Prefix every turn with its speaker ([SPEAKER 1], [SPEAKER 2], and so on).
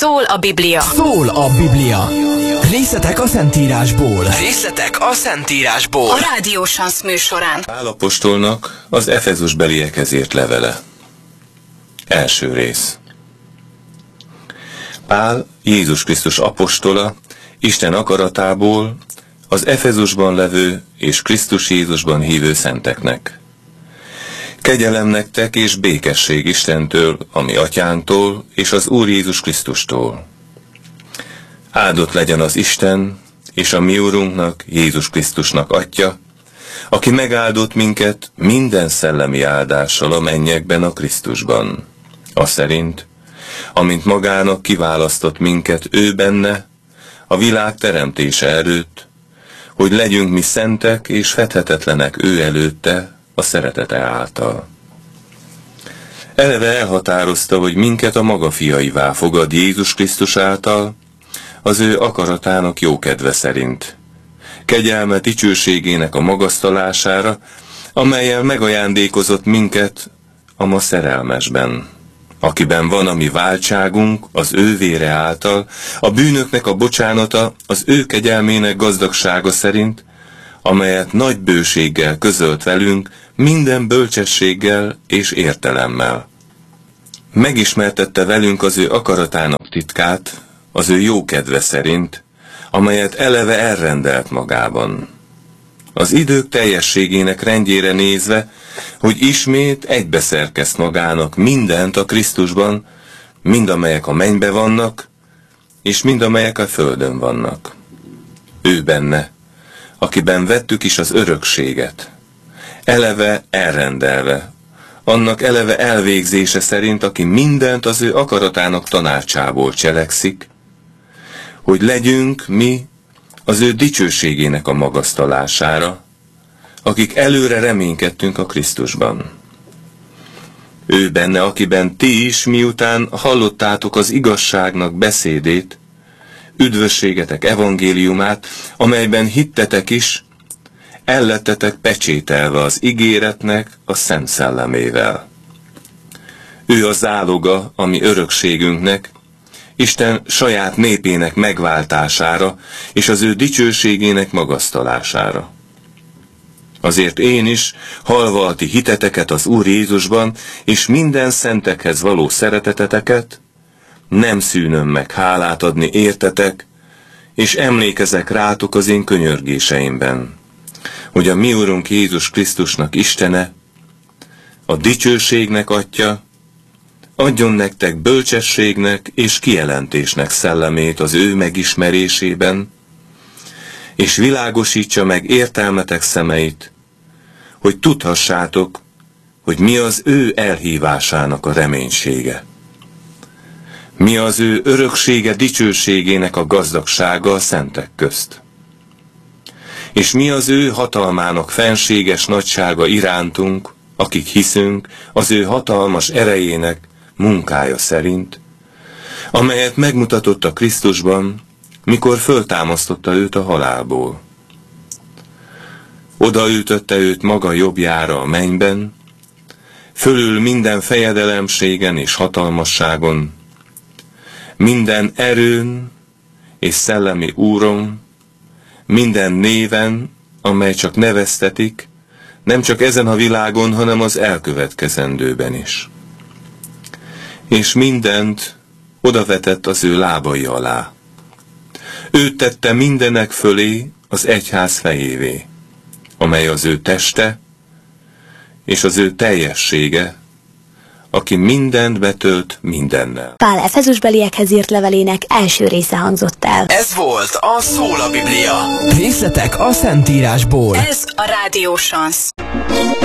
[SPEAKER 1] Szól a Biblia.
[SPEAKER 2] Szól a Biblia. Részletek a Szentírásból.
[SPEAKER 3] Részletek a Szentírásból.
[SPEAKER 1] A Rádió Sansz műsorán.
[SPEAKER 4] Pál apostolnak az Efezusbeliekhez írt levele. Első rész. Pál, Jézus Krisztus apostola, Isten akaratából az Efezusban levő és Krisztus Jézusban hívő szenteknek. Kegyelem nektek és békesség Istentől, a mi atyánktól és az Úr Jézus Krisztustól. Áldott legyen az Isten és a mi Úrunknak, Jézus Krisztusnak Atya, aki megáldott minket minden szellemi áldással a mennyekben a Krisztusban. Aszerint, amint magának kiválasztott minket ő benne, a világ teremtése előtt, hogy legyünk mi szentek és fedhetetlenek ő előtte, a szeretete által. Eleve elhatározta, hogy minket a maga fiaivá fogad Jézus Krisztus által, az ő akaratának jókedve szerint, kegyelme dicsőségének a magasztalására, amellyel megajándékozott minket a ma szerelmesben, akiben van a mi váltságunk az ő vére által, a bűnöknek a bocsánata az ő kegyelmének gazdagsága szerint, amelyet nagy bőséggel közölt velünk, minden bölcsességgel és értelemmel. Megismertette velünk az ő akaratának titkát, az ő jókedve szerint, amelyet eleve elrendelt magában. Az idők teljességének rendjére nézve, hogy ismét egybeszerkeszt magának mindent a Krisztusban, mind amelyek a mennybe vannak, és mind amelyek a földön vannak. Ő benne, akiben vettük is az örökséget, eleve elrendelve, annak eleve elvégzése szerint, aki mindent az ő akaratának tanácsából cselekszik, hogy legyünk mi az ő dicsőségének a magasztalására, akik előre reménykedtünk a Krisztusban. Ő benne, akiben ti is, miután hallottátok az igazságnak beszédét, üdvösségetek evangéliumát, amelyben hittetek is, ellettetek pecsételve az ígéretnek a Szent Szellemével. Ő a záloga a mi örökségünknek, Isten saját népének megváltására és az ő dicsőségének magasztalására. Azért én is, hallva a ti hiteteket az Úr Jézusban, és minden szentekhez való szereteteteket, nem szűnöm meg hálát adni értetek, és emlékezek rátok az én könyörgéseimben, hogy a mi Urunk Jézus Krisztusnak Istene, a dicsőségnek Atya, adjon nektek bölcsességnek és kijelentésnek szellemét az ő megismerésében, és világosítsa meg értelmetek szemeit, hogy tudhassátok, hogy mi az ő elhívásának a reménysége. Mi az ő öröksége dicsőségének a gazdagsága a szentek közt. És mi az ő hatalmának fenséges nagysága irántunk, akik hiszünk az ő hatalmas erejének munkája szerint, amelyet megmutatott a Krisztusban, mikor föltámasztotta őt a halálból. Odaütötte őt maga jobbjára a mennyben, fölül minden fejedelemségen és hatalmasságon, minden erőn és szellemi úron, minden néven, amely csak neveztetik, nem csak ezen a világon, hanem az elkövetkezendőben is. És mindent odavetett az ő lábai alá. Őt tette mindenek fölé az egyház fejévé, amely az ő teste és az ő teljessége, aki mindent betölt mindennel.
[SPEAKER 5] Pál Efezusbeliekhez írt levelének első része hangzott el.
[SPEAKER 3] Ez volt a Szól a Biblia.
[SPEAKER 2] Részletek a Szentírásból.
[SPEAKER 1] Ez a Rádió Sansz.